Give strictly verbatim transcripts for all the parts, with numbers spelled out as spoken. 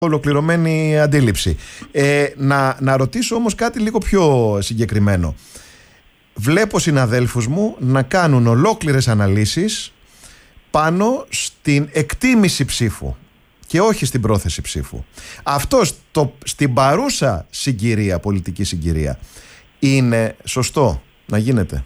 ολοκληρωμένη αντίληψη. Ε, να, να ρωτήσω όμως κάτι λίγο πιο συγκεκριμένο. Βλέπω συναδέλφους μου να κάνουν ολόκληρες αναλύσεις πάνω στην εκτίμηση ψήφου και όχι στην πρόθεση ψήφου. Αυτό στο, στην παρούσα συγκυρία, πολιτική συγκυρία, είναι σωστό να γίνεται?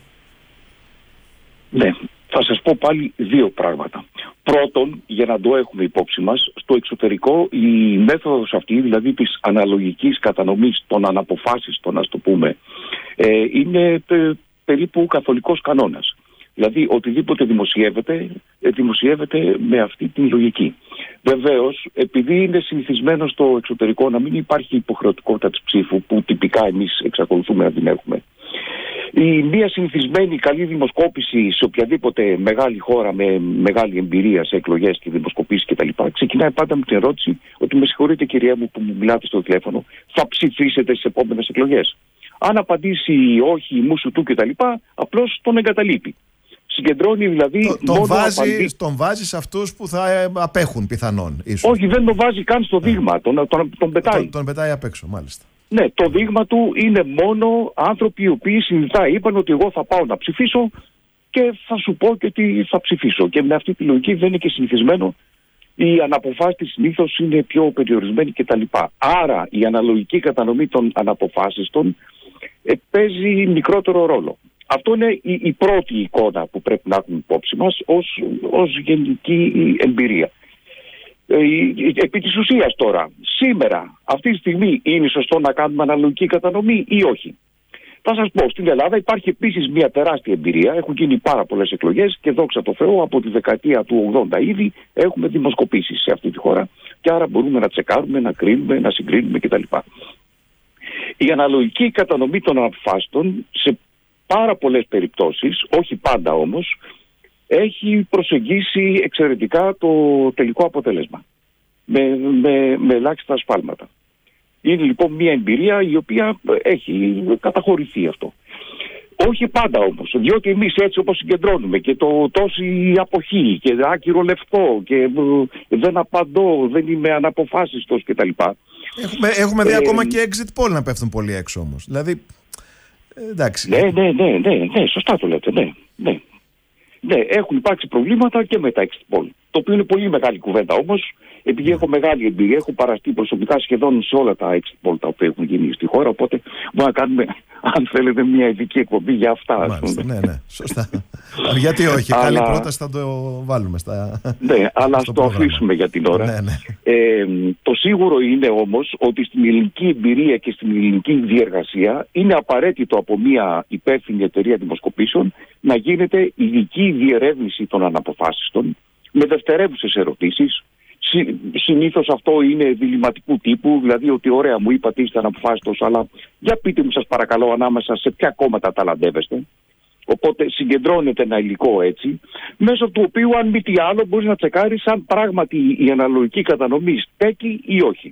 Ναι, θα σας πω πάλι δύο πράγματα. Πρώτον, για να το έχουμε υπόψη μας, στο εξωτερικό η μέθοδος αυτή, δηλαδή της αναλογικής κατανομής των αναποφάσιστων, ας το πούμε, ε, είναι πε, περίπου καθολικός κανόνας. Δηλαδή οτιδήποτε δημοσιεύεται, δημοσιεύεται με αυτή την λογική. Βεβαίως, επειδή είναι συνηθισμένο στο εξωτερικό να μην υπάρχει υποχρεωτικότητα της ψήφου, που τυπικά εμείς εξακολουθούμε να την έχουμε, η μία συνηθισμένη καλή δημοσκόπηση σε οποιαδήποτε μεγάλη χώρα με μεγάλη εμπειρία σε εκλογές και δημοσκοπήσεις κτλ. Ξεκινάει πάντα με την ερώτηση ότι με συγχωρείτε κυρία μου που μου μιλάτε στο τηλέφωνο, θα ψηφίσετε στις επόμενες εκλογές? Αν απαντήσει όχι, μουσου του κτλ., απλώς τον εγκαταλείπει. Συγκεντρώνει δηλαδή. Το, τον, βάζει, απαντή... τον βάζει σε αυτούς που θα απέχουν πιθανόν. Ίσως. Όχι, δεν τον βάζει καν στο δείγμα. Τον, τον, τον πετάει. Τον, τον πετάει απ' έξω, μάλιστα. Ναι, το δείγμα του είναι μόνο άνθρωποι οι οποίοι συνειδητά είπαν ότι εγώ θα πάω να ψηφίσω και θα σου πω και τι θα ψηφίσω. Και με αυτή τη λογική δεν είναι και συνηθισμένο. Η αναποφάσιστη συνήθως είναι πιο περιορισμένη κτλ. Άρα η αναλογική κατανομή των αναποφάσιστων ε, παίζει μικρότερο ρόλο. Αυτό είναι η, η πρώτη εικόνα που πρέπει να έχουμε υπόψη μας ως, ως γενική εμπειρία. Ε, επί της ουσίας τώρα, σήμερα, αυτή τη στιγμή, είναι σωστό να κάνουμε αναλογική κατανομή ή όχι? Θα σας πω, στην Ελλάδα υπάρχει επίσης μια τεράστια εμπειρία. Έχουν γίνει πάρα πολλές εκλογές και δόξα τω Θεώ από τη δεκαετία του ογδόντα ήδη έχουμε δημοσκοπήσεις σε αυτή τη χώρα και άρα μπορούμε να τσεκάρουμε, να κρίνουμε, να συγκρίνουμε κτλ. Η αναλογική κατανομή των αποφάσεων σε πάρα πολλές περιπτώσεις, όχι πάντα όμως, έχει προσεγγίσει εξαιρετικά το τελικό αποτέλεσμα με, με, με ελάχιστα ασφάλματα. Είναι λοιπόν μια εμπειρία η οποία έχει καταχωρηθεί αυτό. Όχι πάντα όμως, διότι εμείς έτσι όπως συγκεντρώνουμε και το τόση αποχή και άκυρο λευκό και δεν απαντώ, δεν είμαι αναποφάσιστος κτλ. Έχουμε, έχουμε δει ε, ακόμα και exit poll να πέφτουν πολύ έξω όμως. Δηλαδή, εντάξει. Ναι, ναι, ναι, ναι, ναι, σωστά το λέτε, ναι, ναι. Ναι, έχουν υπάρξει προβλήματα και με τα exit poll. Το οποίο είναι πολύ μεγάλη κουβέντα όμως, επειδή έχω μεγάλη εμπειρία, έχω παραστεί προσωπικά σχεδόν σε όλα τα exit poll τα οποία έχουν γίνει στη χώρα. Οπότε μπορούμε να κάνουμε, αν θέλετε, μια ειδική εκπομπή για αυτά. Μάλιστα, ναι, ναι, σωστά. Γιατί όχι, αλλά... καλή πρόταση θα το βάλουμε στα. Ναι, αλλά ας το αφήσουμε για την ώρα. Ναι, ναι. Ε, το σίγουρο είναι όμως ότι στην ελληνική εμπειρία και στην ελληνική διεργασία είναι απαραίτητο από μια υπεύθυνη εταιρεία δημοσκοπήσεων να γίνεται ειδική διερεύνηση των αναποφάσιστων με δευτερεύουσες ερωτήσεις. Συνήθως αυτό είναι διλημματικού τύπου, δηλαδή ότι ωραία μου είπατε είστε αναποφάσιστος, αλλά για πείτε μου σας παρακαλώ ανάμεσα σε ποια κόμματα ταλαντεύεστε. Οπότε συγκεντρώνεται ένα υλικό έτσι, μέσω του οποίου αν μη τι άλλο μπορείς να τσεκάρεις αν πράγματι η αναλογική κατανομή στέκει ή όχι.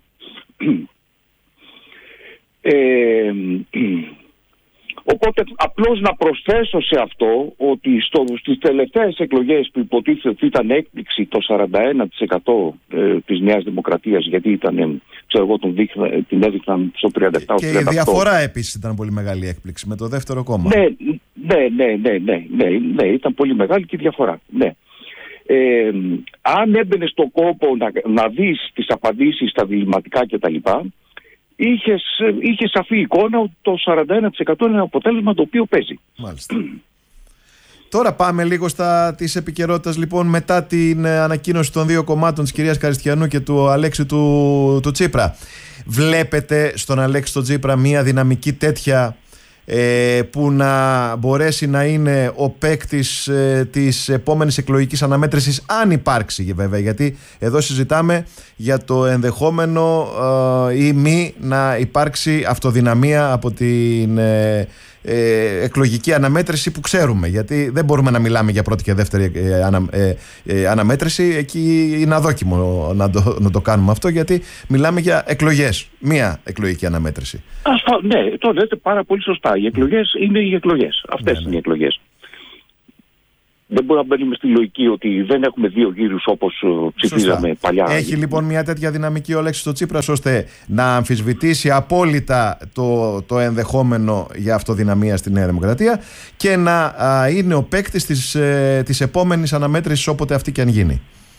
ε, Οπότε απλώς να προσθέσω σε αυτό ότι στο, στις τελευταίες εκλογές που υποτίθεται ότι ήταν έκπληξη το σαράντα ένα τοις εκατό ε, της Νέας Δημοκρατίας, γιατί ήταν, ξέρω εγώ, τον δείχνα, την έδειχναν στο τριάντα επτά τοις εκατό. Και η διαφορά επίσης ήταν πολύ μεγάλη έκπληξη με το δεύτερο κόμμα. Ναι, ναι, ναι, ναι, ναι, ναι, ναι, ήταν πολύ μεγάλη και η διαφορά, ναι. Ε, αν έμπαινε στον κόπο να, να δεις τις απαντήσεις στα διλημματικά κτλ., Είχε, είχε σαφή εικόνα ότι το σαράντα ένα τοις εκατό είναι ένα αποτέλεσμα το οποίο παίζει. Μάλιστα. Τώρα πάμε λίγο στα της επικαιρότητας λοιπόν μετά την ανακοίνωση των δύο κομμάτων της κυρίας Καριστιανού και του Αλέξη του, του Τσίπρα. Βλέπετε στον Αλέξη του Τσίπρα μια δυναμική τέτοια ε, που να μπορέσει να είναι ο παίκτης ε, της επόμενης εκλογικής αναμέτρησης, αν υπάρξει βέβαια, γιατί εδώ συζητάμε για το ενδεχόμενο ε, ή μη να υπάρξει αυτοδυναμία από την ε, ε, εκλογική αναμέτρηση που ξέρουμε, γιατί δεν μπορούμε να μιλάμε για πρώτη και δεύτερη ε, ανα, ε, ε, αναμέτρηση. Εκεί είναι αδόκιμο να το, να το κάνουμε αυτό, γιατί μιλάμε για εκλογές, μία εκλογική αναμέτρηση. Ασφα... Ναι, το λέτε πάρα πολύ σωστά. Οι εκλογές είναι οι εκλογές. Αυτές ναι, ναι. είναι οι εκλογές. δεν μπορούμε να μπαίνουμε στη λογική ότι δεν έχουμε δύο γύρους όπως ψηφίζαμε Σωστά. παλιά. Έχει λοιπόν μια τέτοια δυναμική ο Αλέξης ο Τσίπρας ώστε να αμφισβητήσει απόλυτα το, το ενδεχόμενο για αυτοδυναμία στη Νέα Δημοκρατία και να α, είναι ο παίκτης της, ε, της επόμενης αναμέτρησης όποτε αυτή και αν γίνει.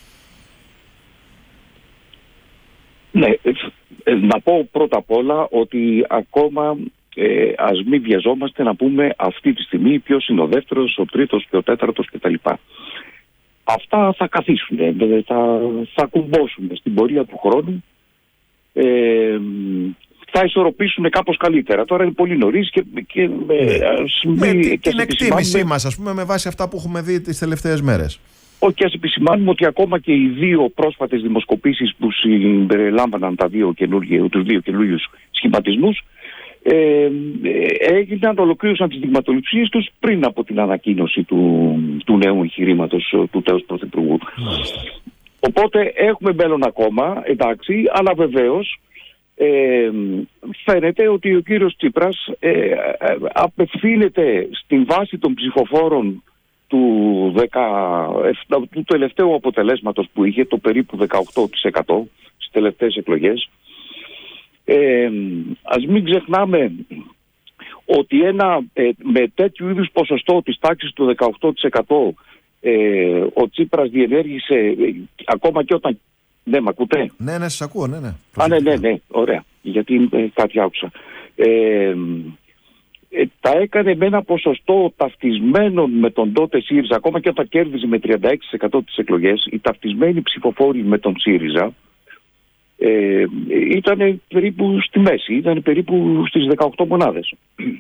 Ναι, να πω πρώτα απ' όλα ότι ακόμα ε, ας μην βιαζόμαστε να πούμε αυτή τη στιγμή ποιος είναι ο δεύτερος, ο τρίτος και ο τέταρτος κτλ. Αυτά θα καθίσουν, θα, θα κουμπώσουν στην πορεία του χρόνου, ε, θα ισορροπήσουν κάπως καλύτερα. Τώρα είναι πολύ νωρίς και, και, ναι. με και την εκτίμησή μας, ας πούμε, με βάση αυτά που έχουμε δει τις τελευταίες μέρες. Όχι, και ας επισημάνουμε ότι ακόμα και οι δύο πρόσφατες δημοσκοπήσεις που συμπεριλάμβαναν τα δύο τους δύο καινούριους σχηματισμούς ε, έγιναν, ολοκλήρωσαν τις δειγματοληψίες τους πριν από την ανακοίνωση του, του νέου εγχειρήματος του τέος Πρωθυπουργού. Οπότε έχουμε μέλλον ακόμα, εντάξει, αλλά βεβαίως ε, φαίνεται ότι ο κύριος Τσίπρας ε, ε, απευθύνεται στην βάση των ψηφοφόρων του, δεκα, του τελευταίου αποτελέσματος που είχε, το περίπου δεκαοκτώ τοις εκατό στις τελευταίες εκλογές. Ε, ας μην ξεχνάμε ότι ένα, ε, με τέτοιου είδους ποσοστό της τάξης του δεκαοκτώ τοις εκατό ε, ο Τσίπρας διενέργησε ε, ακόμα και όταν... Ναι, μ' ακούτε? Ναι, ναι, σας ακούω, ναι, ναι. Α, ναι, ναι, ναι, ωραία, γιατί ε, κάτι άκουσα. Ε, Ε, τα έκανε με ένα ποσοστό ταυτισμένο με τον τότε ΣΥΡΙΖΑ, ακόμα και όταν κέρδιζε με τριάντα έξι τοις εκατό τις εκλογές, οι ταυτισμένοι ψηφοφόροι με τον ΣΥΡΙΖΑ ε, ήταν περίπου στη μέση, ήταν περίπου στις δεκαοκτώ μονάδες.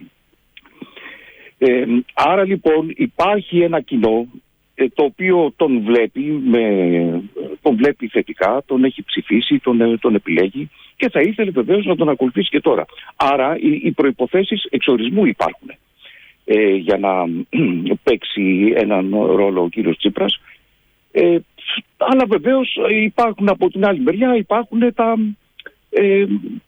Ε, άρα λοιπόν υπάρχει ένα κοινό ε, το οποίο τον βλέπει, με, τον βλέπει θετικά, τον έχει ψηφίσει, τον, τον επιλέγει και θα ήθελε βεβαίως να τον ακολουθήσει και τώρα. Άρα οι, οι προϋποθέσεις εξορισμού υπάρχουν ε, για να παίξει έναν ρόλο ο κύριος Τσίπρας. Ε, αλλά βεβαίως υπάρχουν από την άλλη μεριά, υπάρχουν τα, ε,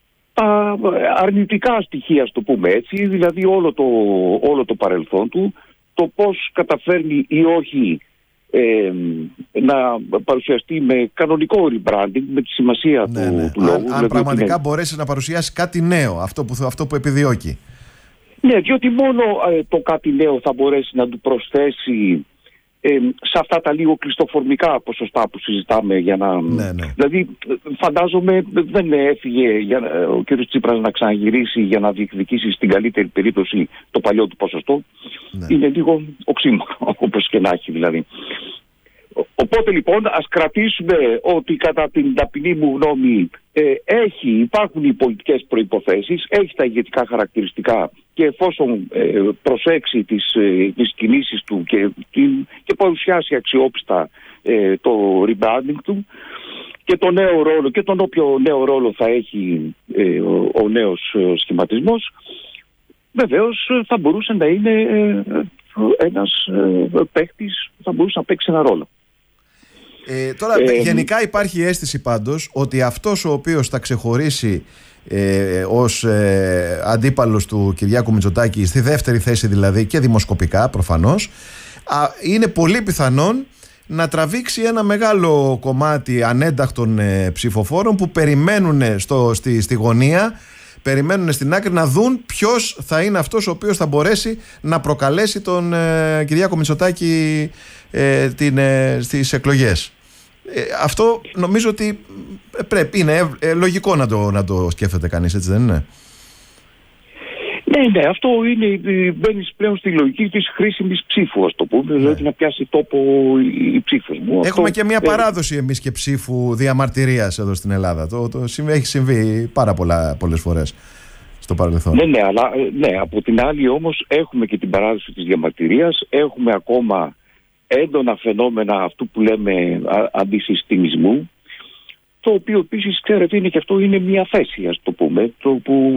τα αρνητικά στοιχεία, στο πούμε έτσι, δηλαδή όλο το, όλο το παρελθόν του, το πώς καταφέρνει ή όχι ε, να παρουσιαστεί με κανονικό rebranding, με τη σημασία ναι, του, ναι. του λόγου. Αν, δηλαδή, αν πραγματικά είναι... μπορέσει να παρουσιάσει κάτι νέο, αυτό που, αυτό που επιδιώκει. Ναι, διότι μόνο ε, το κάτι νέο θα μπορέσει να του προσθέσει ε, σε αυτά τα λίγο κλειστοφορμικά ποσοστά που συζητάμε για να... Ναι, ναι. Δηλαδή φαντάζομαι δεν έφυγε για, ο κ. Τσίπρας να ξαναγυρίσει για να διεκδικήσει στην καλύτερη περίπτωση το παλιό του ποσοστό. Ναι. Είναι λίγο οξύμορο, όπως και να έχει δηλαδή. Οπότε λοιπόν ας κρατήσουμε ότι κατά την ταπεινή μου γνώμη ε, έχει, υπάρχουν οι πολιτικές προϋποθέσεις, έχει τα ηγετικά χαρακτηριστικά και εφόσον ε, προσέξει τις, ε, τις κινήσεις του και, και παρουσιάσει αξιόπιστα ε, το rebranding του και το νέο ρόλο και τον όποιο νέο ρόλο θα έχει ε, ο, ο νέος σχηματισμός, βεβαίως θα μπορούσε να είναι ε, ένας ε, παίκτης που θα μπορούσε να παίξει ένα ρόλο. Ε, τώρα ε, γενικά υπάρχει αίσθηση πάντως ότι αυτός ο οποίος θα ξεχωρίσει ε, ως ε, αντίπαλος του Κυριάκου Μητσοτάκη, στη δεύτερη θέση δηλαδή και δημοσκοπικά προφανώς, α, είναι πολύ πιθανόν να τραβήξει ένα μεγάλο κομμάτι ανένταχτων ε, ψηφοφόρων που περιμένουν στο, στη, στη γωνία, περιμένουν στην άκρη να δουν ποιος θα είναι αυτός ο οποίος θα μπορέσει να προκαλέσει τον ε, Κυριάκο Μητσοτάκη ε, την, ε, στις εκλογές. Ε, αυτό νομίζω ότι πρέπει, είναι ε, ε, λογικό να το, να το σκέφτεται κανείς, έτσι δεν είναι? Ναι, ναι, αυτό είναι, μπαίνεις πλέον στη λογική της χρήσιμης ψήφου, ας το πούμε, ναι. Δηλαδή να πιάσει τόπο η ψήφος μου. Έχουμε αυτό, και μια ε... παράδοση εμείς και ψήφου διαμαρτυρίας εδώ στην Ελλάδα. Το, το έχει συμβεί πάρα πολλά, πολλές φορές στο παρελθόν. Ναι, ναι, αλλά ναι, από την άλλη όμως έχουμε και την παράδοση της διαμαρτυρίας, έχουμε ακόμα έντονα φαινόμενα αυτού που λέμε αντισυστημισμού, το οποίο επίσης, ξέρετε, είναι και αυτό είναι μια θέση, ας το πούμε, το που...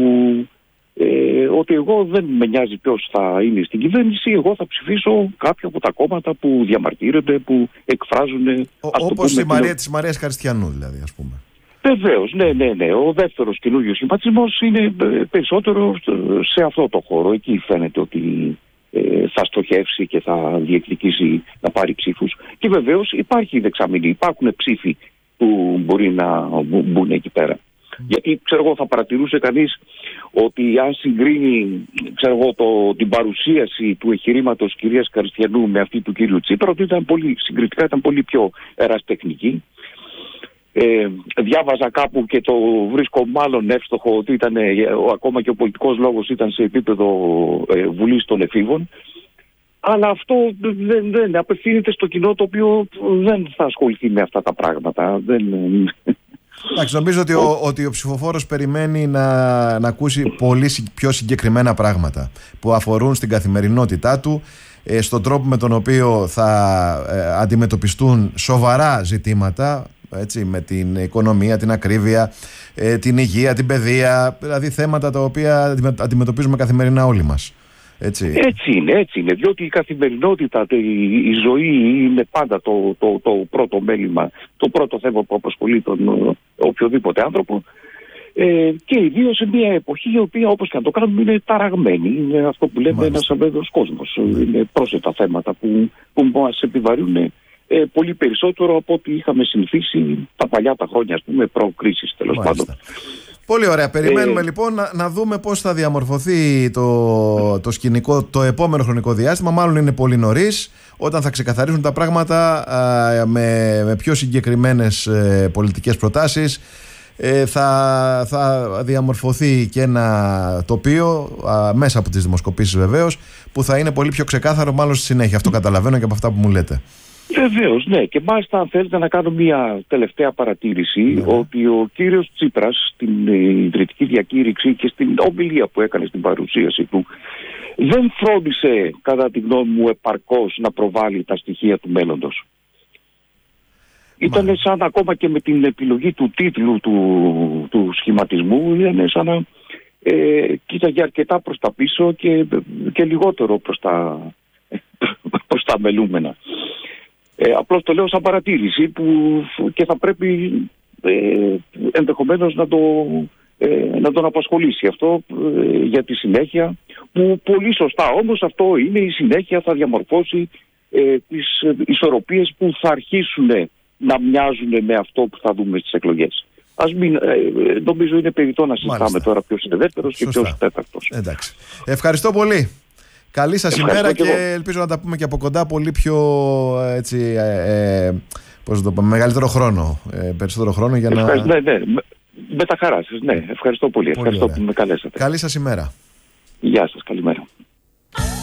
Ε, ότι εγώ δεν με νοιάζει ποιος θα είναι στην κυβέρνηση, εγώ θα ψηφίσω κάποια από τα κόμματα που διαμαρτύρονται, που εκφράζουν... Όπως η Μαρία της Μαρίας Χαριστιανού δηλαδή, ας πούμε. Βεβαίως, ναι, ναι, ναι. Ο δεύτερος καινούργιος σχηματισμός είναι περισσότερο σε αυτό το χώρο. Εκεί φαίνεται ότι ε, θα στοχεύσει και θα διεκδικήσει να πάρει ψήφους. Και βεβαίως υπάρχει δεξαμενή, υπάρχουν ψήφοι που μπορεί να μπουν εκεί πέρα. Mm. Γιατί ξέρω εγώ, θα παρατηρούσε κανείς ότι αν συγκρίνει ξέρω εγώ, το, την παρουσίαση του εγχειρήματος κυρίας Καριστιανού με αυτή του κύριου Τσίπρα, ότι ήταν πολύ, συγκριτικά ήταν πολύ πιο ερασιτεχνική. Ε, διάβαζα κάπου και το βρίσκω μάλλον εύστοχο ότι ήταν, ε, ακόμα και ο πολιτικός λόγος ήταν σε επίπεδο ε, Βουλής των Εφήβων. Αλλά αυτό δεν, δεν απευθύνεται στο κοινό, το οποίο δεν θα ασχοληθεί με αυτά τα πράγματα. Δεν... Εντάξει, νομίζω ότι ο, ότι ο ψηφοφόρος περιμένει να, να ακούσει πολύ πιο συγκεκριμένα πράγματα που αφορούν στην καθημερινότητά του, ε, στον τρόπο με τον οποίο θα ε, αντιμετωπιστούν σοβαρά ζητήματα, έτσι, με την οικονομία, την ακρίβεια, ε, την υγεία, την παιδεία, δηλαδή θέματα τα οποία αντιμετωπίζουμε καθημερινά όλοι μας. Έτσι. έτσι είναι, έτσι είναι, διότι η καθημερινότητα, η, η ζωή είναι πάντα το, το, το πρώτο μέλημα, το πρώτο θέμα που απασχολεί τον οποιοδήποτε άνθρωπο, ε, και ιδίως σε μια εποχή η οποία, όπως και να το κάνουμε, είναι ταραγμένη, είναι αυτό που λέμε ένας αβέβαιος κόσμος. Mm. Είναι πρόσθετα θέματα που, που μας επιβαρύνουν Ε, πολύ περισσότερο από ό,τι είχαμε συνηθίσει τα παλιά τα χρόνια, ας πούμε, προ-κρίσης, τέλος πάντων. Πολύ ωραία. Περιμένουμε ε, λοιπόν να, να δούμε πώς θα διαμορφωθεί το, το σκηνικό το επόμενο χρονικό διάστημα. Μάλλον είναι πολύ νωρίς, όταν θα ξεκαθαρίσουν τα πράγματα α, με, με πιο συγκεκριμένες ε, πολιτικές προτάσεις. Ε, θα, θα διαμορφωθεί και ένα τοπίο α, μέσα από τις δημοσκοπήσεις βεβαίως, που θα είναι πολύ πιο ξεκάθαρο μάλλον στη συνέχεια. Αυτό καταλαβαίνω και από αυτά που μου λέτε. Βεβαίως, ναι. Και μάλιστα, αν θέλετε, να κάνω μια τελευταία παρατήρηση, ναι, ότι ο κύριος Τσίπρας στην ιδρυτική διακήρυξη και στην ομιλία που έκανε στην παρουσίαση του δεν φρόντισε, κατά τη γνώμη μου, επαρκώς να προβάλλει τα στοιχεία του μέλλοντος. Ήταν σαν, ακόμα και με την επιλογή του τίτλου του, του σχηματισμού, ήταν σαν να ε, κοίταγε αρκετά προς τα πίσω και, και λιγότερο προς τα, προς τα μελούμενα. Ε, απλώς το λέω σαν παρατήρηση που και θα πρέπει ε, ενδεχομένως να, το, ε, να τον απασχολήσει αυτό ε, για τη συνέχεια, που πολύ σωστά όμως αυτό είναι, η συνέχεια θα διαμορφώσει ε, τις ισορροπίες που θα αρχίσουν να μοιάζουν με αυτό που θα δούμε στις εκλογές. Ας μην, ε, νομίζω είναι περιττό να συζητάμε τώρα ποιος είναι δεύτερος και ποιος τέταρτος. Εντάξει. Ευχαριστώ πολύ. Καλή σας ημέρα και, και ελπίζω να τα πούμε και από κοντά πολύ πιο έτσι, ε, ε, πώς το πω, μεγαλύτερο χρόνο, ε, περισσότερο χρόνο για να... Ναι, ναι, με, με τα χαρά σας, ναι. Ευχαριστώ πολύ. πολύ ευχαριστώ ωραία. Που με καλέσατε. Καλή σας ημέρα. Γεια σας, καλημέρα.